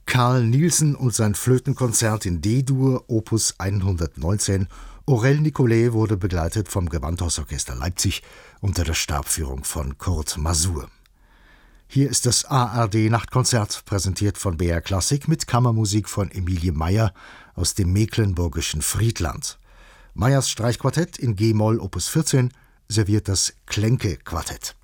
Carl Nielsen und sein Flötenkonzert in D-Dur, Opus 119. Aurel Nicolai wurde begleitet vom Gewandhausorchester Leipzig unter der Stabführung von Kurt Masur. Hier ist das ARD-Nachtkonzert, präsentiert von BR Klassik mit Kammermusik von Emilie Meyer aus dem mecklenburgischen Friedland. Meyers Streichquartett in G-Moll Opus 14 serviert das Klenke-Quartett.